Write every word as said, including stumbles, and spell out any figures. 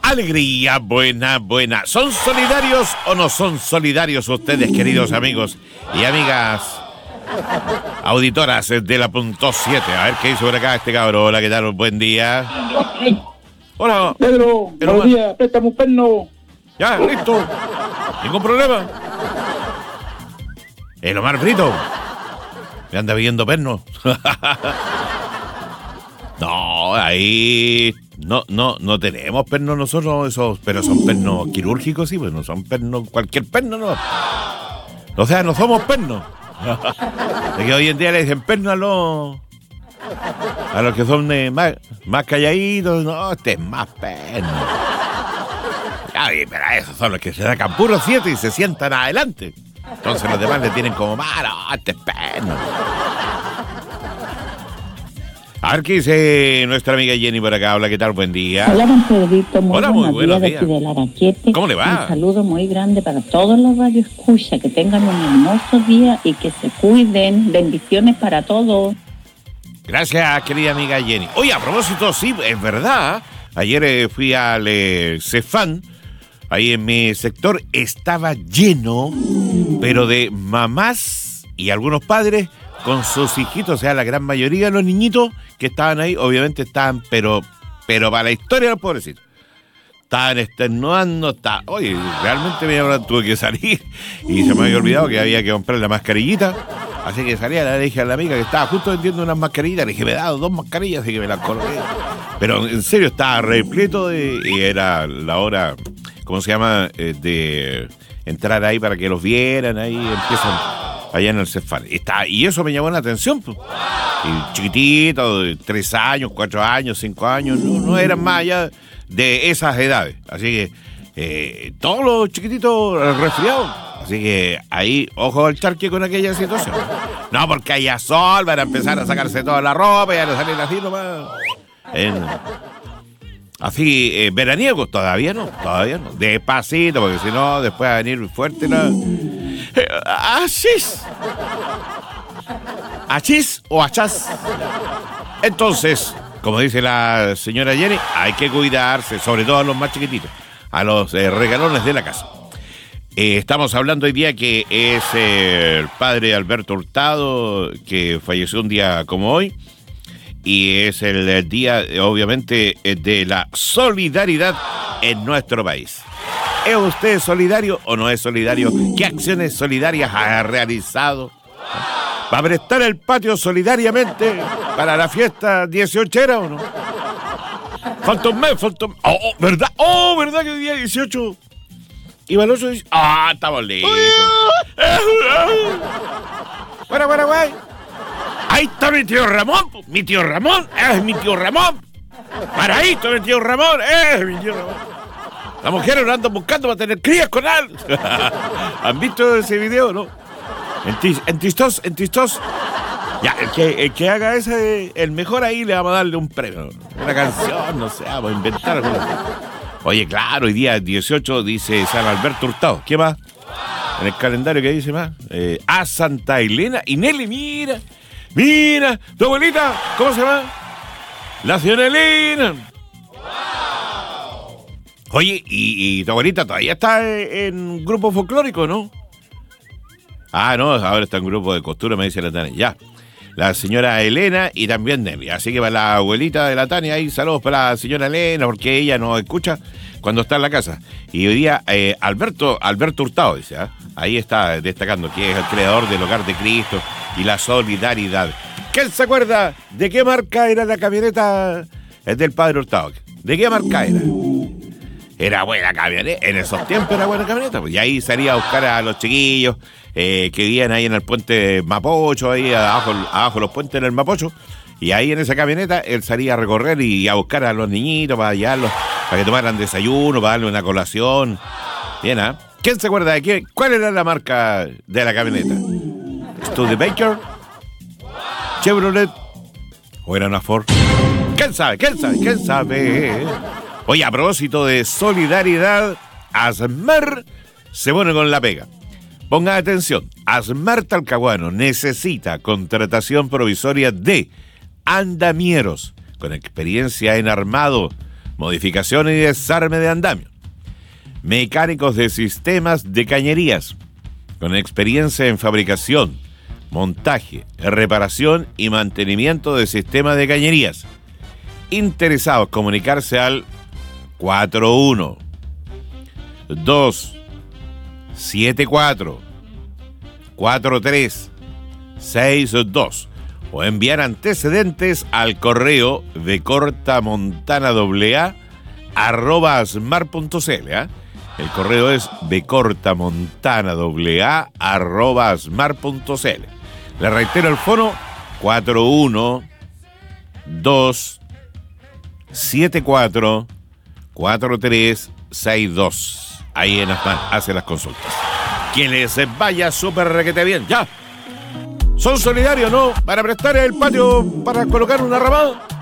alegría, buena, buena. ¿Son solidarios o no son solidarios ustedes, queridos amigos y amigas auditoras de la punto siete? A ver qué hizo por acá este cabrón. Hola, ¿qué tal? Buen día. Hola. Pedro, buenos días, préstame un perno. Ya, listo. Ningún problema. El Omar Brito. Me anda pidiendo perno. No, ahí no, no, no tenemos pernos nosotros, esos, pero son pernos quirúrgicos, sí, pues no son pernos, cualquier perno, no. O sea, no somos pernos. De que hoy en día le dicen perno a los a los que son eh, más, más calladitos, no, este es más perno. Ay, pero esos son los que se sacan puro siete y se sientan adelante. Entonces los demás le tienen como malo, este es perno. A ver qué dice nuestra amiga Jenny por acá. Hola, ¿qué tal? Buen día. Hola, don Pedrito. Muy Hola, muy buenos días. De Laraquete. ¿Cómo le va? Un saludo muy grande para todos los radioescuchas. Que tengan un hermoso día y que se cuiden. Bendiciones para todos. Gracias, querida amiga Jenny. Oye, a propósito, sí, es verdad. Ayer eh, fui al eh, Cefán. Ahí en mi sector estaba lleno, pero de mamás y algunos padres con sus hijitos, o sea, la gran mayoría de los niñitos que estaban ahí, obviamente estaban, pero, pero para la historia de los pobrecitos. Estaban extenuando, estaban, oye, realmente me llamaron, tuve que salir y se me había olvidado que había que comprar la mascarillita. Así que salía, le dije a la amiga que estaba justo vendiendo unas mascarillas, le dije, me he dado dos mascarillas, así que me las colgué. Pero en serio, estaba repleto de, y era la hora, ¿cómo se llama? Eh, de entrar ahí para que los vieran, ahí empiezan allá en el Cefán. Está, y eso me llamó la atención, pues. Y chiquitito, de tres años, cuatro años, cinco años, no, no eran más allá de esas edades. Así que eh, todos los chiquititos resfriados. Así que ahí, ojo al charque con aquella situación. No, porque haya sol, van a empezar a sacarse toda la ropa y a salir así nomás. En, así, eh, veraniegos, todavía no, todavía no. Despacito, porque si no, después va a venir fuerte la... Eh, ¡Achis! ¿Achis o achás? Entonces, como dice la señora Jenny, hay que cuidarse, sobre todo a los más chiquititos, a los eh, regalones de la casa. Eh, estamos hablando hoy día que es eh, el padre Alberto Hurtado, que falleció un día como hoy, y es el, el día, obviamente, de la solidaridad en nuestro país. ¿Es usted solidario o no es solidario? ¿Qué acciones solidarias ha realizado? ¿Va a prestar el patio solidariamente para la fiesta dieciochera o no? Falta un mes, falta un mes. Oh, oh, ¿verdad? Oh, ¿verdad que el día dieciocho? Y Baloso dice, ah, estamos listos. Bueno, bueno, güey. Ahí está mi tío Ramón. Mi tío Ramón, es mi tío Ramón. Paradito, mi tío Ramón, es mi tío Ramón. Las mujeres lo andan buscando para tener crías con él. ¿Han visto ese video, no? En, tis, en Tistos, en Tistos. Ya, el que, el que haga ese, el mejor ahí le vamos a darle un premio. Una canción, no sé, vamos a inventar algo. Oye, claro, hoy día dieciocho dice San Alberto Hurtado. ¿Qué más? En el calendario, ¿qué dice más? Eh, a Santa Elena. Y Nelly, mira, mira, tu abuelita, ¿cómo se llama? La señora Elena. Oye, y, y tu abuelita todavía está en grupo folclórico, ¿no? Ah, no, ahora está en grupo de costura, me dice la Tania. Ya, la señora Elena y también Nelly. Así que para la abuelita de la Tania, ahí saludos para la señora Elena, porque ella nos escucha cuando está en la casa. Y hoy día, eh, Alberto, Alberto Hurtado, dice, ¿eh? Ahí está destacando que es el creador del Hogar de Cristo y la solidaridad. ¿Quién se acuerda de qué marca era la camioneta del padre Hurtado? ¿De qué marca era? Era buena camioneta, en esos tiempos era buena camioneta, pues, y ahí salía a buscar a los chiquillos eh, que vivían ahí en el puente Mapocho, ahí abajo, abajo los puentes en el Mapocho, y ahí en esa camioneta él salía a recorrer y a buscar a los niñitos para llevarlos, para que tomaran desayuno, para darle una colación. Bien, ¿ah? ¿eh? ¿Quién se acuerda de qué? ¿Cuál era la marca de la camioneta? ¿Studebaker? ¿Chevrolet? ¿O era una Ford? ¿Quién sabe? ¿Quién sabe? ¿Quién sabe? Oye, a propósito de solidaridad, ASMAR se pone con la pega. Pongan atención, ASMAR Talcahuano necesita contratación provisoria de andamieros con experiencia en armado, modificación y desarme de andamio. Mecánicos de sistemas de cañerías, con experiencia en fabricación, montaje, reparación y mantenimiento de sistemas de cañerías. Interesados, comunicarse al cuatro uno dos siete cuatro cuatro tres seis dos o enviar antecedentes al correo de cortamontanaa arroba smart punto cl. ¿eh? El correo es becortamontanaa arroba smart punto cl. Le reitero el fono cuatro uno dos siete cuatro cuatro tres seis dos. Ahí en Asman hace las consultas. Que les vaya súper requete bien. ¡Ya! ¿Son solidarios, no? ¿Para prestar el patio para colocar una ramada?